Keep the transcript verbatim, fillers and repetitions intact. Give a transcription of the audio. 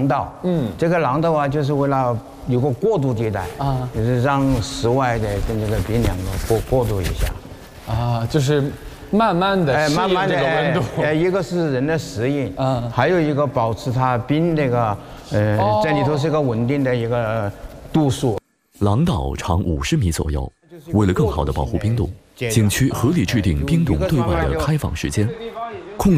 廊道。嗯，这个廊道啊，就是为了有个过渡地带啊，就是让室外的跟这个冰两个过过渡一下。 啊，就是慢慢的适应这个温度。 哎，一个是人的适应，嗯，还有一个保持它冰那个，呃，哦、这里头是个稳定的一个度数。 廊道长五十米左右，为了更好的保护冰洞，景区合理制定冰洞对外的开放时间，